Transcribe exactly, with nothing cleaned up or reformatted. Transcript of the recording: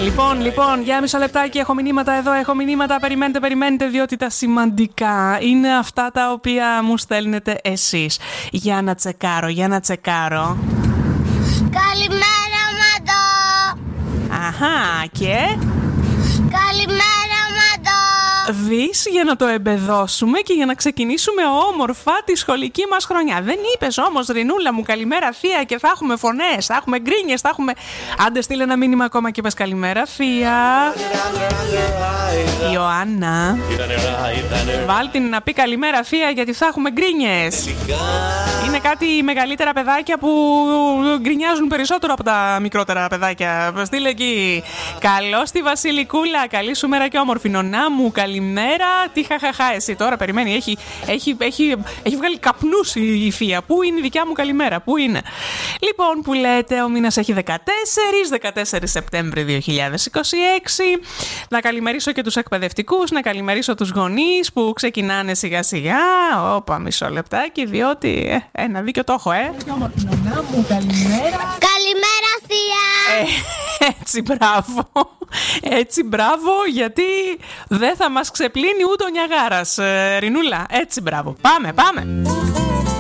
Λοιπόν, λοιπόν, για μισό λεπτάκι έχω μηνύματα εδώ, έχω μηνύματα. Περιμένετε, περιμένετε, διότι τα σημαντικά είναι αυτά τα οποία μου στέλνετε εσείς. Για να τσεκάρω, για να τσεκάρω. Καλημέρα, Μαντώ. Αχα, και... Καλημέρα, Μαντώ. Δεις, για να το εμπεδώσουμε και για να ξεκινήσουμε όμορφα τη σχολική μας χρονιά. Δεν είπες όμως, Ρινούλα μου, καλημέρα θεία, και θα έχουμε φωνές, θα έχουμε γκρίνιες, θα έχουμε... Άντε, στείλε ένα μήνυμα ακόμα και πες καλημέρα θεία. Ιωάννα, βάλ την να πει καλημέρα θεία, γιατί θα έχουμε γκρίνιες. Είναι κάτι μεγαλύτερα παιδάκια που γκρινιάζουν περισσότερο από τα μικρότερα παιδάκια. Στείλε εκεί. Καλώς τη Βασιλικούλα, καλή σου μέρα και όμορφη. Νονά μου, καλημέρα. Τι χαχαχά εσύ τώρα, περιμένει. Έχει, έχει, έχει, έχει βγάλει καπνούς η, η θεία. Πού είναι η δικιά μου καλημέρα, πού είναι? Λοιπόν, που λέτε, ο μήνας έχει δεκατέσσερα, δεκατέσσερα Σεπτέμβρη δύο χιλιάδες είκοσι έξι. Να καλημερίσω και τους εκπαιδευτικούς, να καλημερίσω τους γονείς που ξεκινάνε σιγά σιγά. Όπα, μισό λεπτάκι, διότι ε, ένα δίκιο το έχω, ε. Νονά μου, καλημέρα. Καλημέρα, θεία. Ε, έτσι, μπράβο. Έτσι, μπράβο, γιατί δεν θα μας ξεπλύνει ούτε ο Νιαγάρας, ε, Ρινούλα. Έτσι, μπράβο. Πάμε, πάμε.